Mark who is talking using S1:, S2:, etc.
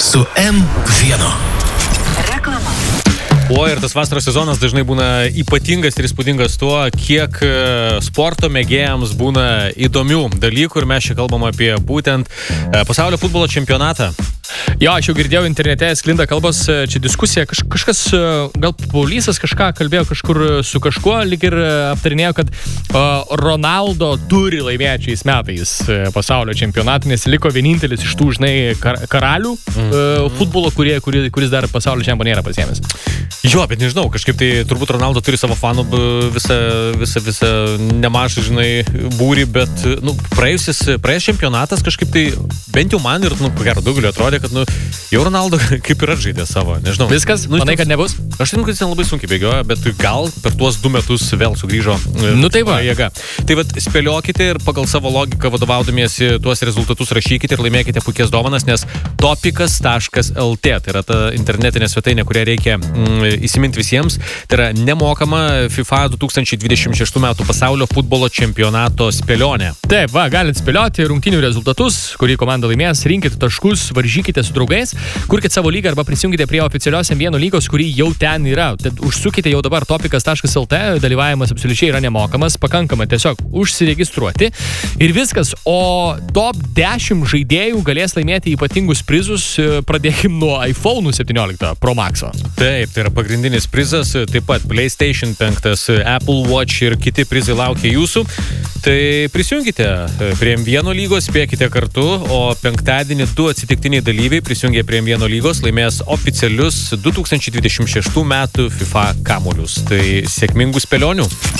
S1: su M1.
S2: Reklama.
S3: O ir tas vasaros sezonas dažnai būna ypatingas ir įspūdingas tuo, kiek sporto mėgėjams būna įdomių dalykų ir mes čia kalbam apie būtent pasaulio futbolo čempionatą.
S4: Jo, aš jau girdėjau internete, sklinda kalbos, čia diskusija, kažkas, gal Paulysas kažką kalbėjo kažkur su kažkuo, lyg ir aptarinėjo, kad Ronaldo turi laimėti šiais metais pasaulio čempionatą, nes liko vienintelis iš tų, žinai, karalių futbolo, kuris dar pasaulio čempioną nėra pasiėmęs.
S3: Jo, bet nežinau, kažkaip tai turbūt Ronaldo turi savo fanų visą nemažą, žinai, būrį, bet, praėjęs čempionatas kažkaip tai, bent jau man ir, ko gero, daugeliu atrodė, kad, jau Ronaldo kaip ir atžaidė savo, nežinau.
S4: Viskas? Manai, kad nebus?
S3: Aš žinau, kad jis labai sunkiai bėgioja, bet gal per tuos 2 metus vėl sugrįžo
S4: tai va.
S3: Jėga. Tai vat, spėliokite ir pagal savo logiką vadovaudamiesi tuos rezultatus rašykite ir laimėkite puikias dovanas, nes topikas.lt, tai yra ta internetinė svetainė, kurią reikia įsiminti visiems. Tai yra nemokama FIFA 2026 metų pasaulio futbolo čempionato spėlionė.
S4: Taip, va, galit spėlioti rungtynių rezultatus, kurį komanda laimės, rinkite taškus, varžykite su draugais, kurkite savo lygą arba prisijungite prie oficialios M1 lygos, kuri jau ten yra. Tad užsukite jau dabar topikas.lt, dalyvavimas absoliučiai yra nemokamas, pakankama tiesiog užsiregistruoti ir viskas. O top 10 žaidėjų galės laimėti ypatingus prizus, pradėkim nuo iPhone 17 Pro Max'o.
S3: Taip, tai yra pagrindinis prizas, taip pat PlayStation 5, Apple Watch ir kiti prizai laukia jūsų. Tai prisijungite prie M1 lygos, spėkite kartu, o penktadienį 2 atsitiktiniai dalyviai prisijungė prie M1 lygos, laimės oficialius 2026 metų FIFA kamuolius. Tai sėkmingų spėlionių.